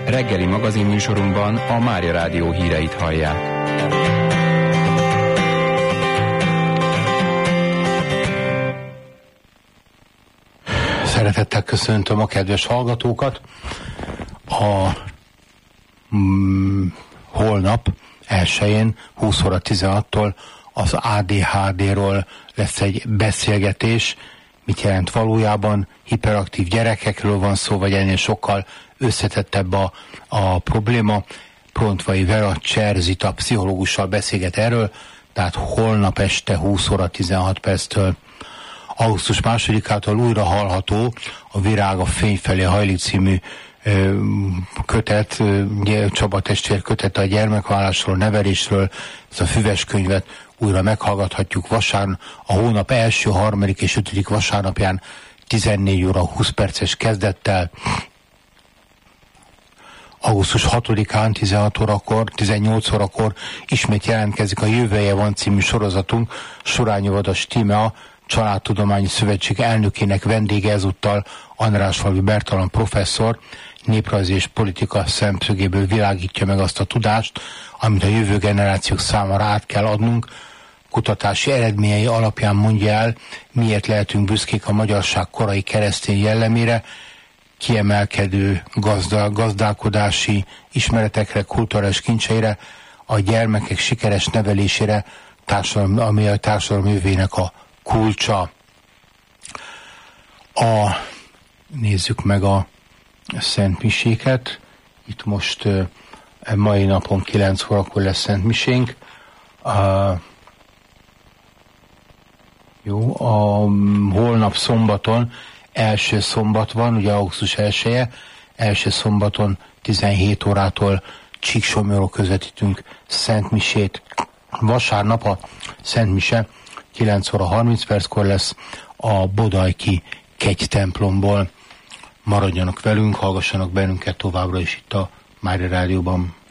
Reggeli magazinműsorunkban a Mária Rádió híreit hallják. Szeretettel köszöntöm a kedves hallgatókat. Holnap 1-én 20 óra 16-tól az ADHD-ról lesz egy beszélgetés. Mit jelent valójában? Hiperaktív gyerekekről van szó, vagy ennél sokkal összetettebb a probléma. Prontvai Vera Cserzita pszichológussal beszélget erről, tehát holnap este 20 óra 16 perctől. Augusztus 2-ától újra hallható a Virág a fény felé hajlik című kötet, Csaba testvér kötet a gyermekvállásról, nevelésről. Ez a füves könyvet újra meghallgathatjuk a hónap első, 3. és 5. vasárnapján 14 óra 20 perces kezdettel. Augusztus 6-án 16 órakor, 18 órakor ismét jelentkezik a Jövője van című sorozatunk. Surányi Vadas Tímea, Családtudományi Szövetség elnökének vendége ezúttal Andrásfalvi Bertalan professzor, néprajzi és politika szemszögéből világítja meg azt a tudást, amit a jövő generációk számára át kell adnunk. Kutatási eredményei alapján mondja el, miért lehetünk büszkék a magyarság korai keresztény jellemére, kiemelkedő gazdálkodási ismeretekre, kulturális kincseire, a gyermekek sikeres nevelésére, ami a társadalom jövőjének a kulcsa. Nézzük meg a Szent Miséket. Itt most mai napon 9 órakor lesz Szent Misénk. Holnap szombaton, első szombat van, ugye augusztus 1-e, első szombaton 17 órától Csíksomlyóról közvetítünk Szent Misét. Vasárnap a Szent Mise 9 óra 30 perckor lesz a Bodajki kegytemplomból. Maradjanak velünk, hallgassanak bennünket továbbra is itt a Mária Rádióban.